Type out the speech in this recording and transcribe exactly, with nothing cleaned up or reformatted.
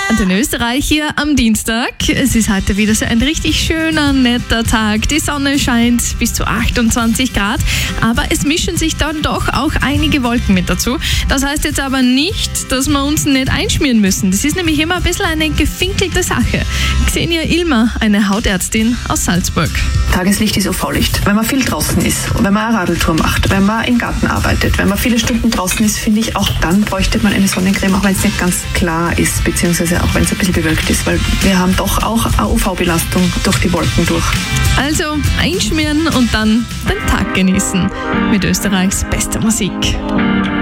Und in Österreich hier am Dienstag. Es ist heute wieder so ein richtig schöner, netter Tag. Die Sonne scheint bis zu achtundzwanzig Grad, aber es mischen sich dann doch auch einige Wolken mit dazu. Das heißt jetzt aber nicht, dass wir uns nicht einschmieren müssen. Das ist nämlich immer ein bisschen eine gefinkelte Sache. Xenia Ilmer, eine Hautärztin aus Salzburg. Tageslicht ist U V-Licht. Wenn man viel draußen ist, wenn man eine Radeltour macht, wenn man im Garten arbeitet, wenn man viele Stunden draußen ist, finde ich, auch dann bräuchte man eine Sonnencreme, auch wenn es nicht ganz klar ist, beziehungsweise auch wenn es ein bisschen bewölkt ist, weil wir haben doch auch eine U V-Belastung durch die Wolken durch. Also einschmieren und dann den Tag genießen mit Österreichs bester Musik.